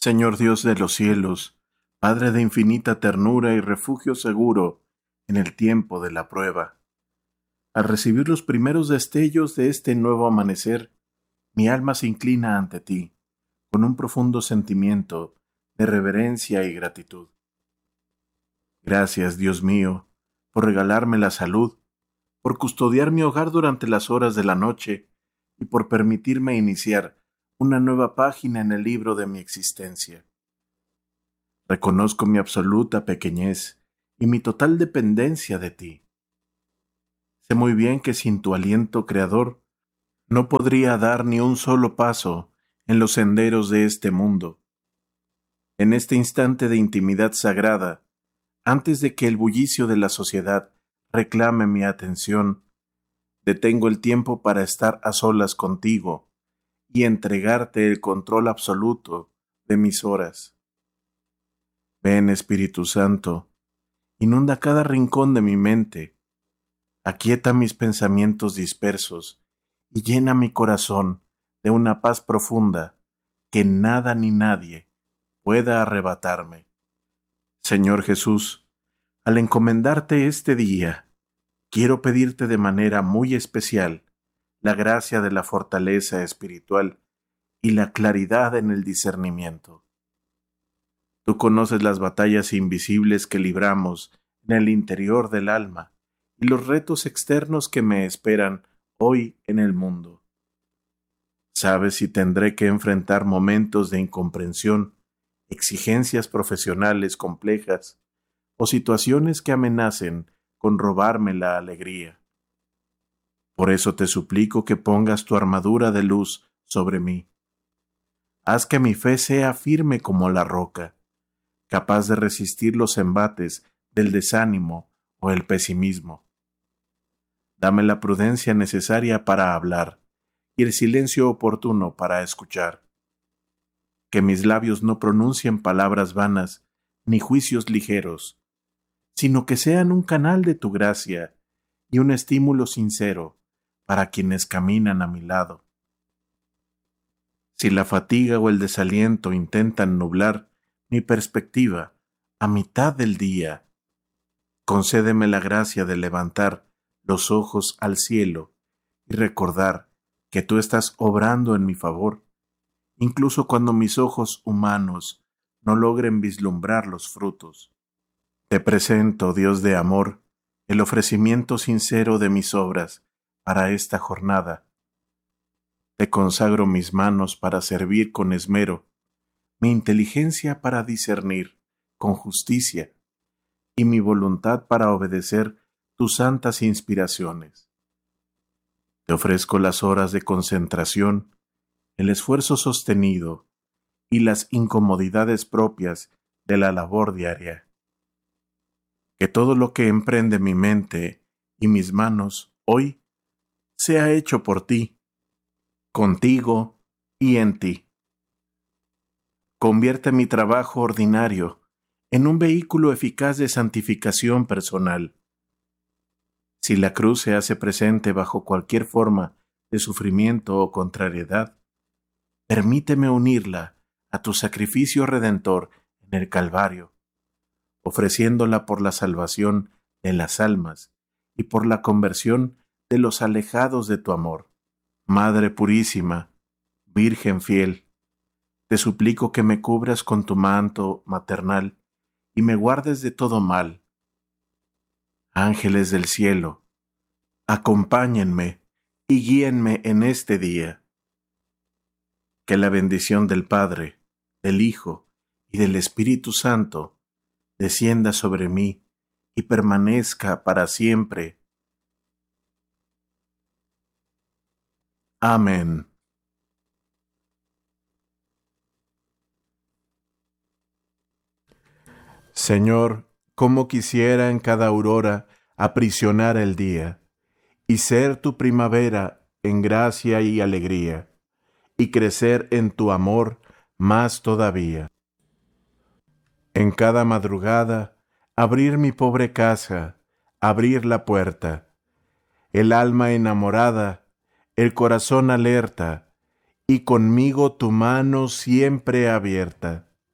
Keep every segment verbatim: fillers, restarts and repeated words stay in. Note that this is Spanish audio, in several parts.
Señor Dios de los cielos, Padre de infinita ternura y refugio seguro en el tiempo de la prueba. Al recibir los primeros destellos de este nuevo amanecer, mi alma se inclina ante ti, con un profundo sentimiento de reverencia y gratitud. Gracias, Dios mío, por regalarme la salud, por custodiar mi hogar durante las horas de la noche y por permitirme iniciar una nueva página en el libro de mi existencia. Reconozco mi absoluta pequeñez y mi total dependencia de ti. Sé muy bien que sin tu aliento creador no podría dar ni un solo paso en los senderos de este mundo. En este instante de intimidad sagrada, antes de que el bullicio de la sociedad reclame mi atención, detengo el tiempo para estar a solas contigo y entregarte el control absoluto de mis horas. Ven, Espíritu Santo, inunda cada rincón de mi mente, aquieta mis pensamientos dispersos y llena mi corazón de una paz profunda que nada ni nadie pueda arrebatarme. Señor Jesús, al encomendarte este día, quiero pedirte de manera muy especial la gracia de la fortaleza espiritual y la claridad en el discernimiento. Tú conoces las batallas invisibles que libramos en el interior del alma y los retos externos que me esperan hoy en el mundo. Sabes si tendré que enfrentar momentos de incomprensión, exigencias profesionales complejas o situaciones que amenacen con robarme la alegría. Por eso te suplico que pongas tu armadura de luz sobre mí. Haz que mi fe sea firme como la roca, capaz de resistir los embates del desánimo o el pesimismo. Dame la prudencia necesaria para hablar y el silencio oportuno para escuchar. Que mis labios no pronuncien palabras vanas ni juicios ligeros, sino que sean un canal de tu gracia y un estímulo sincero para quienes caminan a mi lado. Si la fatiga o el desaliento intentan nublar mi perspectiva a mitad del día, concédeme la gracia de levantar los ojos al cielo y recordar que tú estás obrando en mi favor, incluso cuando mis ojos humanos no logren vislumbrar los frutos. Te presento, Dios de amor, el ofrecimiento sincero de mis obras para esta jornada. Te consagro mis manos para servir con esmero, mi inteligencia para discernir con justicia y mi voluntad para obedecer tus santas inspiraciones. Te ofrezco las horas de concentración, el esfuerzo sostenido y las incomodidades propias de la labor diaria. Que todo lo que emprende mi mente y mis manos hoy sea hecho por ti, contigo y en ti. Convierte mi trabajo ordinario en un vehículo eficaz de santificación personal. Si la cruz se hace presente bajo cualquier forma de sufrimiento o contrariedad, permíteme unirla a tu sacrificio redentor en el Calvario, ofreciéndola por la salvación de las almas y por la conversión de los alejados de tu amor. Madre purísima, Virgen fiel, te suplico que me cubras con tu manto maternal y me guardes de todo mal. Ángeles del cielo, acompáñenme y guíenme en este día. Que la bendición del Padre, del Hijo y del Espíritu Santo descienda sobre mí y permanezca para siempre. Amén. Señor, cómo quisiera en cada aurora aprisionar el día, y ser tu primavera en gracia y alegría, y crecer en tu amor más todavía. En cada madrugada, abrir mi pobre casa, abrir la puerta, el alma enamorada, el corazón alerta, y conmigo tu mano siempre abierta.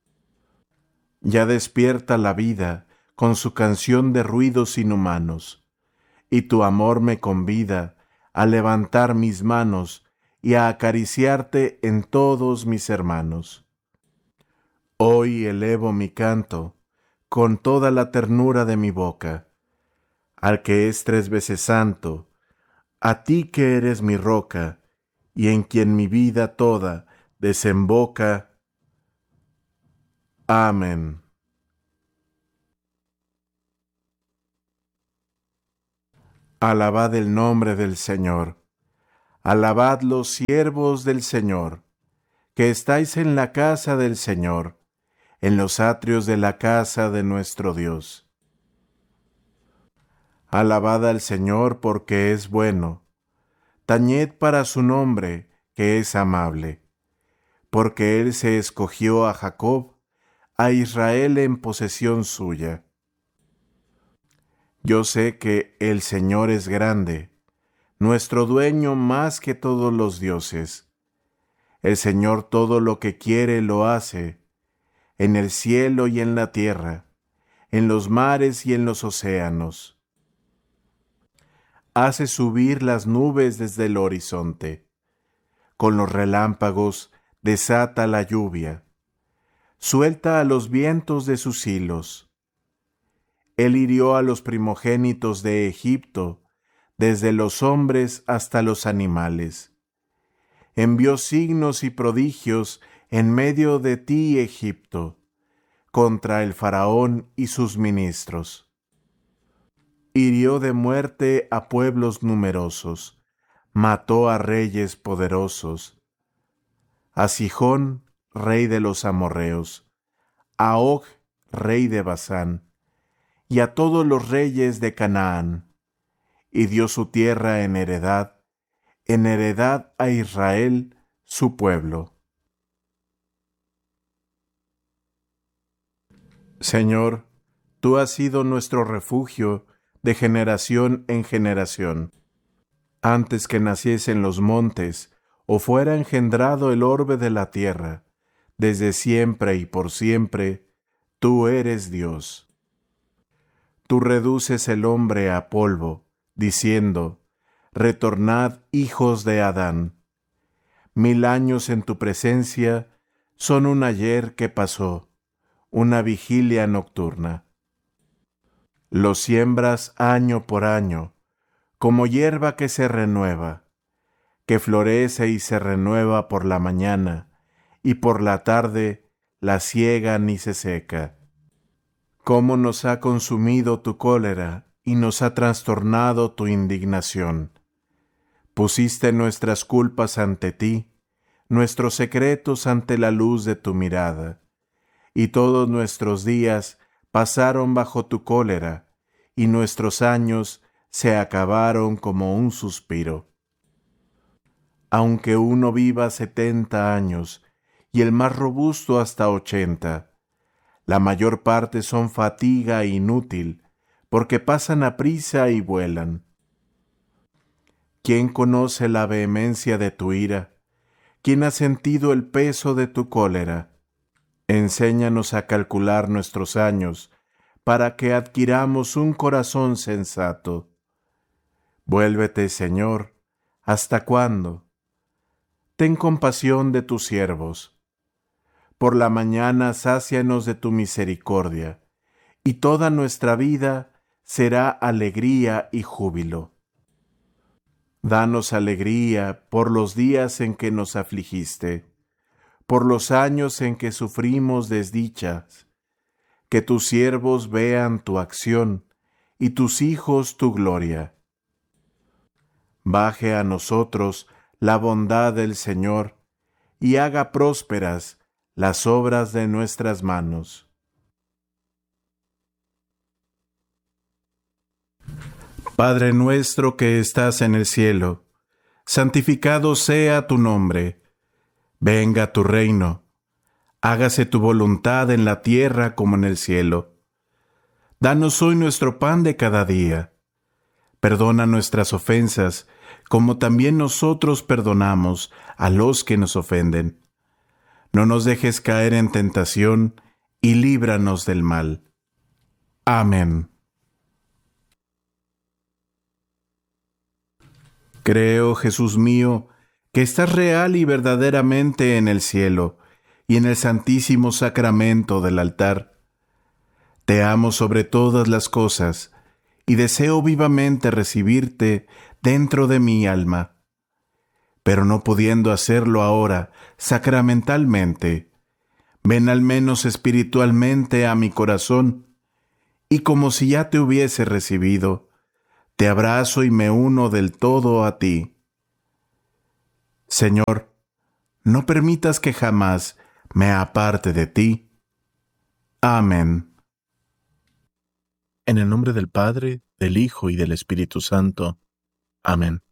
Ya despierta la vida con su canción de ruidos inhumanos, y tu amor me convida a levantar mis manos y a acariciarte en todos mis hermanos. Hoy elevo mi canto con toda la ternura de mi boca, al que es tres veces santo, a ti que eres mi roca, y en quien mi vida toda desemboca. Amén. Alabad el nombre del Señor. Alabad los siervos del Señor, que estáis en la casa del Señor, en los atrios de la casa de nuestro Dios. Alabad al Señor porque es bueno. Tañed para su nombre, que es amable. Porque Él se escogió a Jacob, a Israel en posesión suya. Yo sé que el Señor es grande, nuestro dueño más que todos los dioses. El Señor todo lo que quiere lo hace, en el cielo y en la tierra, en los mares y en los océanos. Hace subir las nubes desde el horizonte. Con los relámpagos desata la lluvia. Suelta a los vientos de sus hilos. Él hirió a los primogénitos de Egipto, desde los hombres hasta los animales. Envió signos y prodigios en medio de ti, Egipto, contra el faraón y sus ministros. Hirió de muerte a pueblos numerosos, mató a reyes poderosos, a Sihón, rey de los amorreos, a Og, rey de Basán, y a todos los reyes de Canaán, y dio su tierra en heredad, en heredad a Israel, su pueblo. Señor, tú has sido nuestro refugio de generación en generación. Antes que naciesen los montes, o fuera engendrado el orbe de la tierra, desde siempre y por siempre, tú eres Dios. Tú reduces el hombre a polvo, diciendo, retornad, hijos de Adán. Mil años en tu presencia son un ayer que pasó, una vigilia nocturna. Lo siembras año por año, como hierba que se renueva, que florece y se renueva por la mañana, y por la tarde la siega ni se seca. Cómo nos ha consumido tu cólera y nos ha trastornado tu indignación. Pusiste nuestras culpas ante ti, nuestros secretos ante la luz de tu mirada, y todos nuestros días pasaron bajo tu cólera, y nuestros años se acabaron como un suspiro. Aunque uno viva setenta años, y el más robusto hasta ochenta, la mayor parte son fatiga inútil, porque pasan aprisa y vuelan. ¿Quién conoce la vehemencia de tu ira? ¿Quién ha sentido el peso de tu cólera? Enséñanos a calcular nuestros años, para que adquiramos un corazón sensato. Vuélvete, Señor, ¿hasta cuándo? Ten compasión de tus siervos. Por la mañana sácianos de tu misericordia, y toda nuestra vida será alegría y júbilo. Danos alegría por los días en que nos afligiste, por los años en que sufrimos desdichas. Que tus siervos vean tu acción, y tus hijos tu gloria. Baje a nosotros la bondad del Señor, y haga prósperas las obras de nuestras manos. Padre nuestro que estás en el cielo, santificado sea tu nombre. Venga tu reino. Hágase tu voluntad en la tierra como en el cielo. Danos hoy nuestro pan de cada día. Perdona nuestras ofensas, como también nosotros perdonamos a los que nos ofenden. No nos dejes caer en tentación, y líbranos del mal. Amén. Creo, Jesús mío, que estás real y verdaderamente en el cielo y en el santísimo sacramento del altar. Te amo sobre todas las cosas y deseo vivamente recibirte dentro de mi alma. Pero no pudiendo hacerlo ahora sacramentalmente, ven al menos espiritualmente a mi corazón y como si ya te hubiese recibido, te abrazo y me uno del todo a ti. Señor, no permitas que jamás me aparte de ti. Amén. En el nombre del Padre, del Hijo y del Espíritu Santo. Amén.